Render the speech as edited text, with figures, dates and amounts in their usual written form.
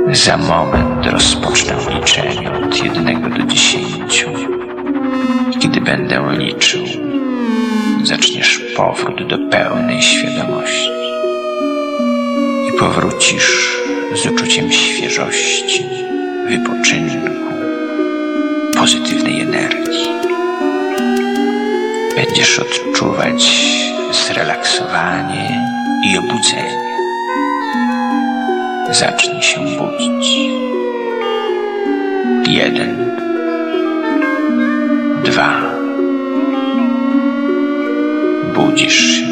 Za moment rozpocznę liczenie od 1 do 10. I kiedy będę liczył, zaczniesz powrót do pełnej świadomości. I powrócisz z uczuciem świeżości, wypoczynku, pozytywnej energii. Będziesz odczuwać zrelaksowanie i obudzenie. Zacznij się budzić. 1, 2. Budzisz się.